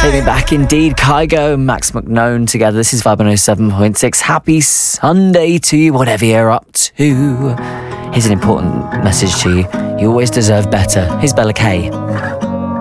Take me back indeed. Kygo and Max McKnone together. This is Vibe 107.6. Happy Sunday to you, whatever you're up to. Here's an important message to you. You always deserve better. Here's Bella K.